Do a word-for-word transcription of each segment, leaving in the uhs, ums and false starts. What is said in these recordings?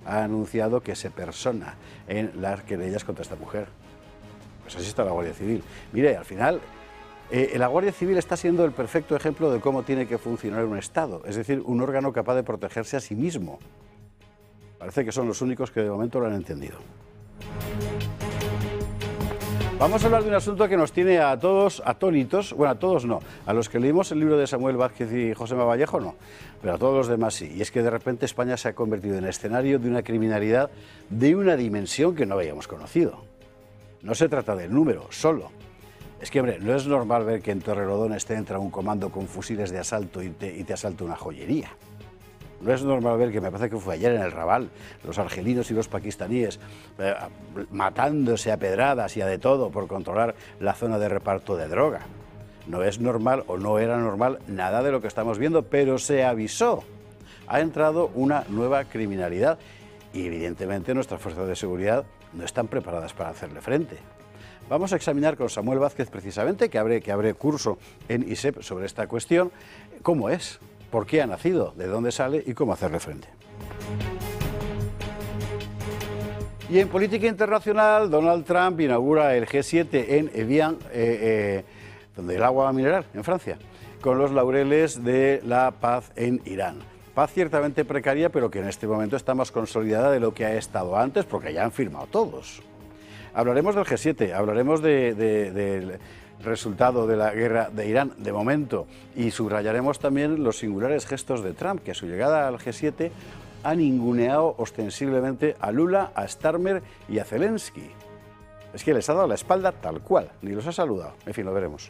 ha anunciado que se persona en las querellas contra esta mujer. Pues así está la Guardia Civil. Mire, al final, eh, la Guardia Civil está siendo el perfecto ejemplo de cómo tiene que funcionar un Estado, es decir, un órgano capaz de protegerse a sí mismo. Parece que son los únicos que de momento lo han entendido. Vamos a hablar de un asunto que nos tiene a todos atónitos, bueno, a todos no, a los que leímos el libro de Samuel Vázquez y Josema Vallejo no, pero a todos los demás sí, y es que de repente España se ha convertido en escenario de una criminalidad de una dimensión que no habíamos conocido. No se trata del número solo. Es que, hombre, no es normal ver que en Torrelodones te entra un comando con fusiles de asalto y te, y te asalta una joyería. No es normal ver que, me parece que fue ayer en el Raval, los argelinos y los pakistaníes eh, matándose a pedradas y a de todo por controlar la zona de reparto de droga. No es normal o no era normal nada de lo que estamos viendo, pero se avisó. Ha entrado una nueva criminalidad y evidentemente nuestras fuerzas de seguridad no están preparadas para hacerle frente. Vamos a examinar con Samuel Vázquez precisamente, que abre, que abre curso en I S E P sobre esta cuestión, cómo es, por qué ha nacido, de dónde sale y cómo hacerle frente. Y en política internacional, Donald Trump inaugura el G siete en Evian, eh, eh, donde el agua mineral, en Francia, con los laureles de la paz en Irán. Paz ciertamente precaria, pero que en este momento está más consolidada de lo que ha estado antes, porque ya han firmado todos. Hablaremos del G siete, hablaremos de, de, del resultado de la guerra de Irán, de momento, y subrayaremos también los singulares gestos de Trump, que a su llegada al G siete ha ninguneado ostensiblemente a Lula, a Starmer y a Zelensky. Es que les ha dado la espalda tal cual, ni los ha saludado. En fin, lo veremos.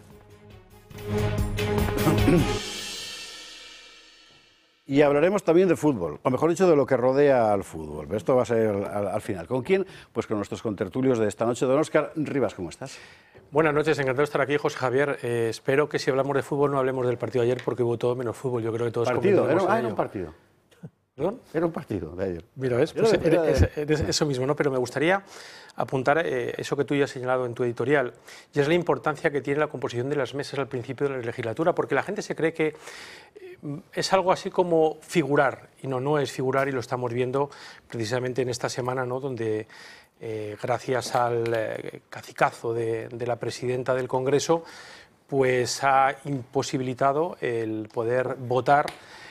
Y hablaremos también de fútbol, o mejor dicho, de lo que rodea al fútbol. Pero esto va a ser al, al final. ¿Con quién? Pues con nuestros contertulios de esta noche. Don Óscar Rivas, ¿cómo estás? Buenas noches, encantado de estar aquí, José Javier. Eh, espero que si hablamos de fútbol no hablemos del partido de ayer, porque hubo todo menos fútbol. Yo creo que todos ¿Partido? Era, ah, era un partido. ¿Perdón? Era un partido de ayer. Mira, ¿ves? Pues era, es, es eso mismo, ¿no? Pero me gustaría apuntar eh, eso que tú ya has señalado en tu editorial, y es la importancia que tiene la composición de las mesas al principio de la legislatura, porque la gente se cree que eh, es algo así como figurar, y no, no es figurar, y lo estamos viendo precisamente en esta semana, ¿no? Donde eh, gracias al eh, cacicazo de, de la presidenta del Congreso, pues ha imposibilitado el poder votar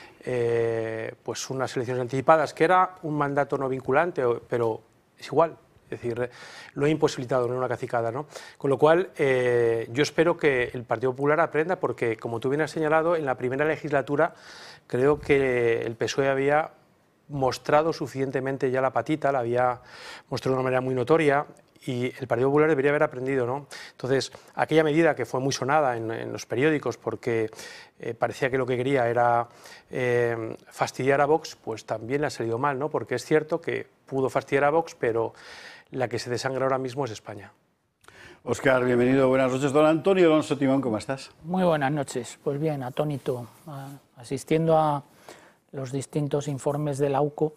Eh, pues unas elecciones anticipadas, que era un mandato no vinculante, pero es igual, es decir, lo ha imposibilitado, no una cacicada, ¿no? Con lo cual, eh, yo espero que el Partido Popular aprenda, porque, como tú bien has señalado, en la primera legislatura creo que el P S O E había mostrado suficientemente ya la patita, la había mostrado de una manera muy notoria, y el Partido Popular debería haber aprendido, ¿no? Entonces, aquella medida que fue muy sonada en, en los periódicos porque eh, parecía que lo que quería era eh, fastidiar a Vox, pues también le ha salido mal, ¿no? Porque es cierto que pudo fastidiar a Vox, pero la que se desangra ahora mismo es España. Óscar, bienvenido, buenas noches. Don Antonio Alonso Timón, ¿cómo estás? Muy buenas noches. Pues bien, atónito, asistiendo a los distintos informes de la U C O,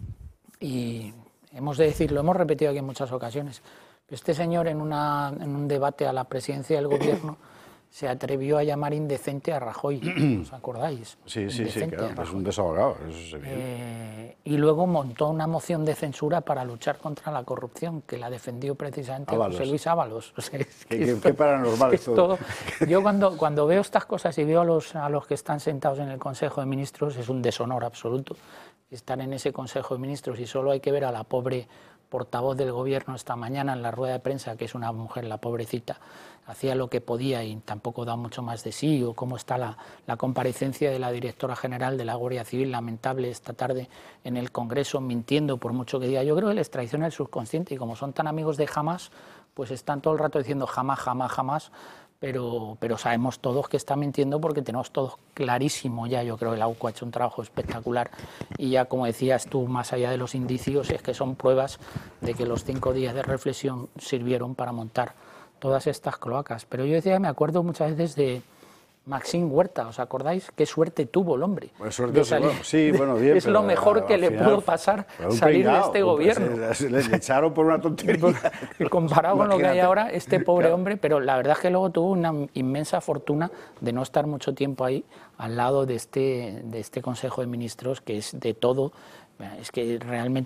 y hemos de decir, lo hemos repetido aquí en muchas ocasiones, pero este señor en, una, en un debate a la presidencia del gobierno se atrevió a llamar indecente a Rajoy, ¿os acordáis? Sí, sí, sí, claro, es un desahogado, eso se ve. Eh, y luego montó una moción de censura para luchar contra la corrupción, que la defendió precisamente Ábalos. José Luis Ábalos. O sea, es ¿Qué, que qué, esto, qué paranormal es todo. Yo cuando, cuando veo estas cosas y veo a los, a los que están sentados en el Consejo de Ministros, es un deshonor absoluto estar en ese Consejo de Ministros, y solo hay que ver a la pobre portavoz del Gobierno esta mañana en la rueda de prensa, que es una mujer, la pobrecita, hacía lo que podía y tampoco da mucho más de sí, o cómo está la, la comparecencia de la directora general de la Guardia Civil, lamentable, esta tarde en el Congreso, mintiendo por mucho que diga. Yo creo que les traiciona el subconsciente, y como son tan amigos de jamás, pues están todo el rato diciendo jamás, jamás, jamás, Pero, pero sabemos todos que está mintiendo, porque tenemos todos clarísimo ya. Yo creo que la U C O ha hecho un trabajo espectacular, y ya, como decías tú, más allá de los indicios, es que son pruebas de que los cinco días de reflexión sirvieron para montar todas estas cloacas. Pero yo decía, me acuerdo muchas veces de Maxime Huerta, ¿os acordáis? Qué suerte tuvo el hombre. Pues suerte, salir, sí, bueno, bien, es lo mejor que le pudo pasar salir pringao, de este gobierno. Se le echaron por una tontería. Y comparado con lo que hay ahora, este pobre claro. hombre, pero la verdad es que luego tuvo una inmensa fortuna de no estar mucho tiempo ahí, al lado de este, de este Consejo de Ministros, que es de todo. Es que realmente